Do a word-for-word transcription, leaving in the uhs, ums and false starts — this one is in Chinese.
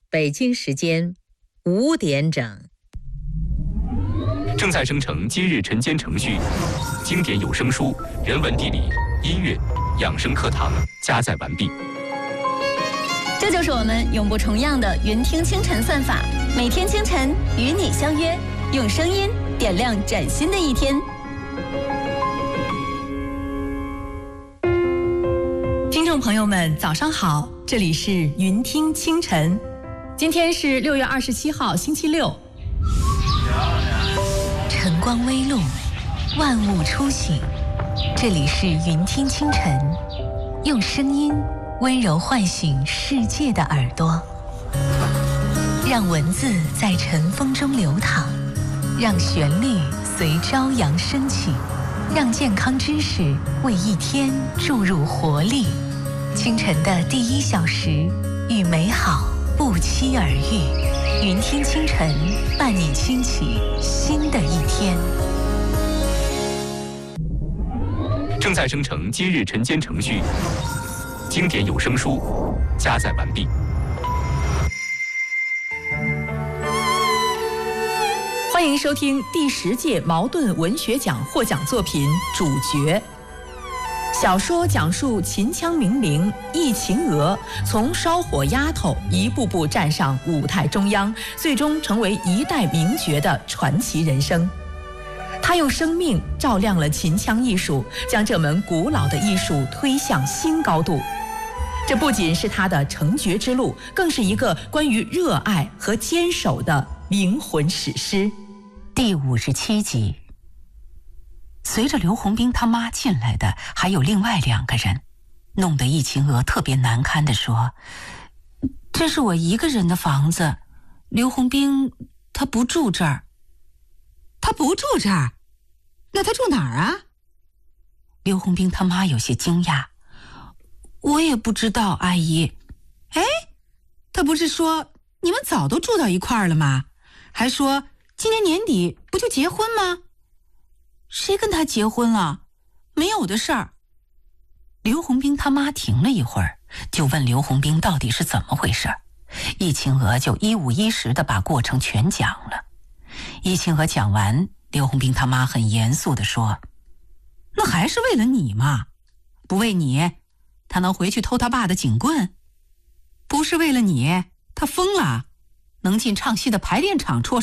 北京时间五点整。 正在生成今日晨间程序，经典有声书、人文地理、音乐、养生课堂加载完毕。 这就是我们永不重样的云听清晨算法，每天清晨与你相约，用声音点亮崭新的一天。 听众朋友们，早上好，这里是云听清晨，今天是六月二十七号，星期六。 晨光微露，万物初醒，这里是云听清晨，用声音温柔唤醒世界的耳朵，让文字在晨风中流淌，让旋律随朝阳升起，让健康知识为一天注入活力。清晨的第一小时，与美好不期而遇，云听清晨伴你轻启新的一天。 正在生成今日晨间程序，经典有声书加载完毕。 欢迎收听第十届茅盾文学奖获奖作品《主角》。小说讲述秦腔名伶易秦娥从烧火丫头一步步站上舞台中央，最终成为一代名角的传奇人生。她用生命照亮了秦腔艺术，将这门古老的艺术推向新高度。这不仅是她的成角之路，更是一个关于热爱和坚守的灵魂史诗。 第五十七集。随着刘洪兵他妈进来的还有另外两个人，弄得易秦娥特别难堪地说：“这是我一个人的房子，刘洪兵他不住这儿。”“ 他不住这儿？那他住哪儿啊？” 刘洪兵他妈有些惊讶：“我也不知道，阿姨。”“ 哎，他不是说你们早都住到一块儿了吗？还说今年年底不就结婚吗？”“ 谁跟他结婚了？没有的事儿。”刘洪兵他妈停了一会儿，就问刘洪兵到底是怎么回事。易秦娥就一五一十地把过程全讲了。易秦娥讲完，刘洪兵他妈很严肃地说：“ 那还是为了你嘛，不为你，他能回去偷他爸的警棍？不是为了你，他疯了，能进唱戏的排练场戳